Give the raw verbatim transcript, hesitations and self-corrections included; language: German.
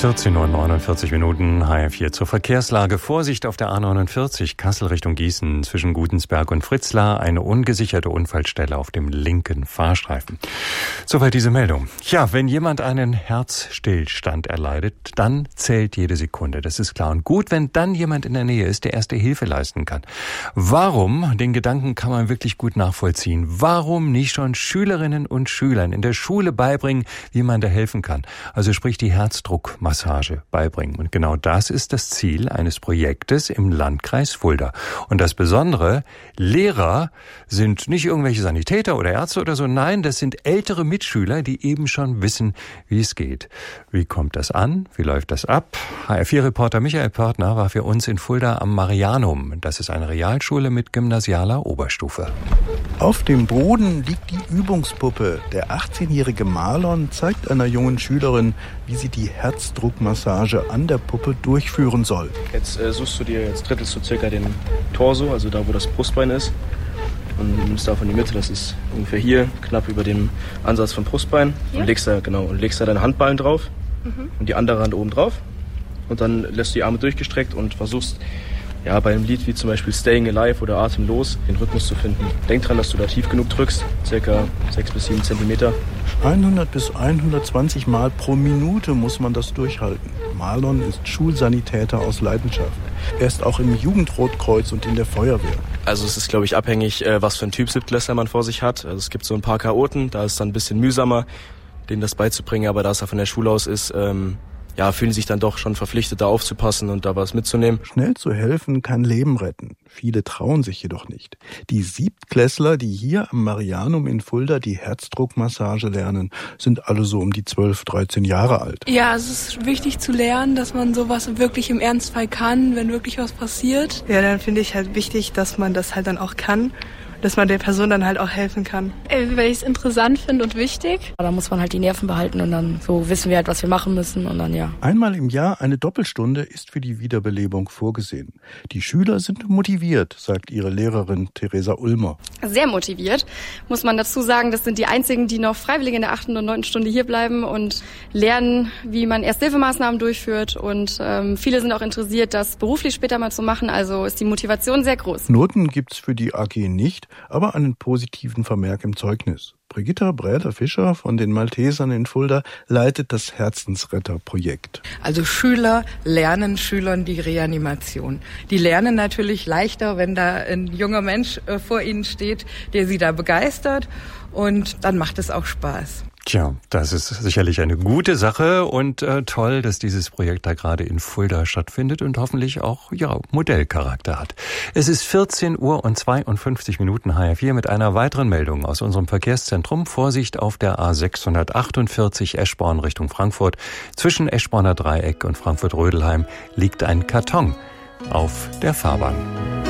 vierzehn Uhr neunundvierzig Minuten, H F vier zur Verkehrslage. Vorsicht auf der A neunundvierzig, Kassel Richtung Gießen, zwischen Gutensberg und Fritzlar, eine ungesicherte Unfallstelle auf dem linken Fahrstreifen. Soweit diese Meldung. Ja, wenn jemand einen Herzstillstand erleidet, dann zählt jede Sekunde, das ist klar. Und gut, wenn dann jemand in der Nähe ist, der erste Hilfe leisten kann. Warum? Den Gedanken kann man wirklich gut nachvollziehen. Warum nicht schon Schülerinnen und Schülern in der Schule beibringen, wie man da helfen kann? Also sprich die Herzdruckmassage beibringen. Und genau das ist das Ziel eines Projektes im Landkreis Fulda. Und das Besondere, Lehrer sind nicht irgendwelche Sanitäter oder Ärzte oder so. Nein, das sind ältere Mitschüler, die eben schon wissen, wie es geht. Wie kommt das an? Wie läuft das ab? H R vier-Reporter Michael Pörtner war für uns in Fulda am Marianum. Das ist eine Realschule mit gymnasialer Oberstufe. Auf dem Boden liegt die Übungspuppe. Der achtzehnjährige Marlon zeigt einer jungen Schülerin, wie sie die Herzdruckmassage an der Puppe durchführen soll. Jetzt äh, suchst du dir, jetzt drittelst du circa den Torso, also da, wo das Brustbein ist. Und nimmst davon die Mitte, das ist ungefähr hier, knapp über dem Ansatz vom Brustbein. Hier? Und legst da, genau, und legst da deine Handballen drauf mhm. und die andere Hand oben drauf. Und dann lässt du die Arme durchgestreckt und versuchst, ja, bei einem Lied wie zum Beispiel Staying Alive oder Atemlos, den Rhythmus zu finden. Denk dran, dass du da tief genug drückst, circa sechs bis sieben Zentimeter. hundert bis hundertzwanzig Mal pro Minute muss man das durchhalten. Marlon ist Schulsanitäter aus Leidenschaft. Er ist auch im Jugendrotkreuz und in der Feuerwehr. Also es ist, glaube ich, abhängig, was für ein Typ Siebtklässler man vor sich hat. Also es gibt so ein paar Chaoten, da ist es dann ein bisschen mühsamer, denen das beizubringen, aber da es ja von der Schule aus ist, ähm, ja, fühlen sich dann doch schon verpflichtet, da aufzupassen und da was mitzunehmen. Schnell zu helfen kann Leben retten. Viele trauen sich jedoch nicht. Die Siebtklässler, die hier am Marianum in Fulda die Herzdruckmassage lernen, sind alle so um die zwölf, dreizehn Jahre alt. Ja, es ist wichtig zu lernen, dass man sowas wirklich im Ernstfall kann, wenn wirklich was passiert. Ja, dann finde ich halt wichtig, dass man das halt dann auch kann. Dass man der Person dann halt auch helfen kann. Weil ich es interessant finde und wichtig. Da muss man halt die Nerven behalten und dann so wissen wir halt, was wir machen müssen und dann ja. Einmal im Jahr eine Doppelstunde ist für die Wiederbelebung vorgesehen. Die Schüler sind motiviert, sagt ihre Lehrerin Theresa Ulmer. Sehr motiviert, muss man dazu sagen. Das sind die einzigen, die noch freiwillig in der achten und neunten Stunde hier bleiben und lernen, wie man Ersthilfemaßnahmen durchführt. Und ähm, viele sind auch interessiert, das beruflich später mal zu machen. Also ist die Motivation sehr groß. Noten gibt's für die A G nicht, aber einen positiven Vermerk im Zeugnis. Brigitta Bräder-Fischer von den Maltesern in Fulda leitet das Herzensretter-Projekt. Also Schüler lernen Schülern die Reanimation. Die lernen natürlich leichter, wenn da ein junger Mensch vor ihnen steht, der sie da begeistert, und dann macht es auch Spaß. Tja, das ist sicherlich eine gute Sache und äh, toll, dass dieses Projekt da gerade in Fulda stattfindet und hoffentlich auch ja Modellcharakter hat. Es ist vierzehn Uhr und zweiundfünfzig Minuten, H F vier mit einer weiteren Meldung aus unserem Verkehrszentrum. Vorsicht auf der A sechshundertachtundvierzig Eschborn Richtung Frankfurt. Zwischen Eschborner Dreieck und Frankfurt-Rödelheim liegt ein Karton auf der Fahrbahn.